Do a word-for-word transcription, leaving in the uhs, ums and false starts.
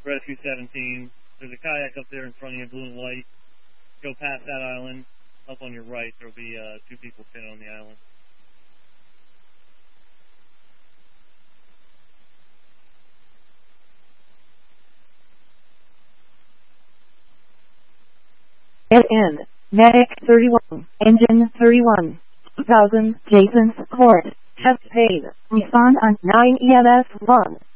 Rescue seventeen. There's a kayak up there in front of you, blue and white. Go past that island. Up on your right, there'll be uh, two people pinned on the island. N N, Medic thirty-one, Engine thirty-one, two thousand, Jason's Court, has paid. Respond on nine E M S one.